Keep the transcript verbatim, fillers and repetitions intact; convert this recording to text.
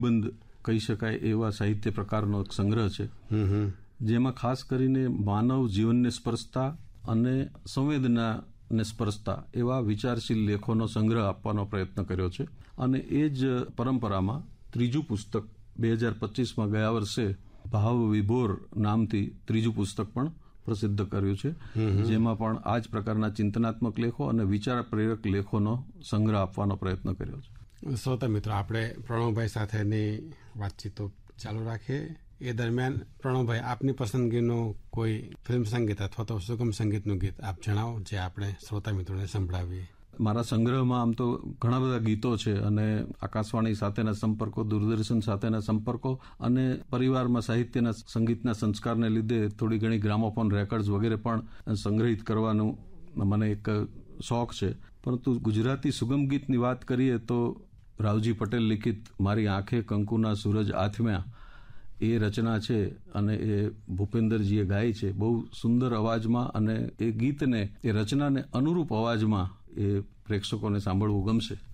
બંધ કહી શકાય એવા સાહિત્ય પ્રકારનો એક સંગ્રહ છે, જેમાં ખાસ કરીને માનવ જીવનને સ્પર્શતા અને સંવેદનાને સ્પર્શતા એવા વિચારશીલ લેખોનો સંગ્રહ આપવાનો પ્રયત્ન કર્યો છે. અને એ જ પરંપરામાં ત્રીજું પુસ્તક બે હજાર પચીસમાં ગયા વર્ષે ભાવ વિભોર નામથી ત્રીજું પુસ્તક પણ પ્રસિદ્ધ કર્યું છે, જેમાં પણ આ જ પ્રકારના ચિંતનાત્મક લેખો અને વિચાર પ્રેરક લેખોનો સંગ્રહ આપવાનો પ્રયત્ન કર્યો છે. શ્રોતા મિત્રો, આપણે પ્રણવભાઈ સાથેની વાતચીતો ચાલુ રાખીએ. એ દરમિયાન પ્રણવભાઈ, આપની પસંદગીનું કોઈ ફિલ્મ સંગીત અથવા તો સુગમ સંગીતનું ગીત આપ જણાવો, જે આપણે શ્રોતા મિત્રોને સંભળાવીએ. મારા સંગ્રહમાં આમ તો ઘણા બધા ગીતો છે અને આકાશવાણી સાથેના સંપર્કો, દૂરદર્શન સાથેના સંપર્કો અને પરિવારમાં સાહિત્યના સંગીતના સંસ્કારને લીધે થોડી ઘણી ગ્રામોફોન રેકોર્ડ્સ વગેરે પણ સંગ્રહિત કરવાનું મને એક શોખ છે. પરંતુ ગુજરાતી સુગમ ગીતની વાત કરીએ તો રાવજી પટેલ લિખિત મારી આંખે કંકુના સૂરજ આથમ્યા એ રચના છે અને એ ભૂપેન્દ્રજીએ ગાઈ છે બહુ સુંદર અવાજમાં, અને એ ગીતને, એ રચનાને અનુરૂપ અવાજમાં એ પ્રેક્ષકોને સાંભળવું ગમશે.